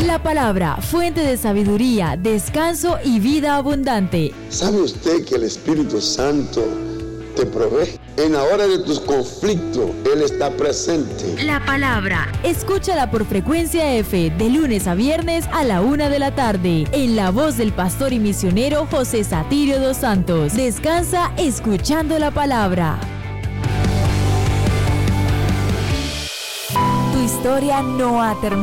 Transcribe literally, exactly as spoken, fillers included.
La palabra, fuente de sabiduría, descanso y vida abundante. ¿Sabe usted que el Espíritu Santo te provee? En la hora de tus conflictos, Él está presente. La palabra. Escúchala por Frecuencia F de lunes a viernes a la una de la tarde. En la voz del pastor y misionero José Satirio dos Santos. Descansa escuchando la palabra. Tu historia no ha terminado.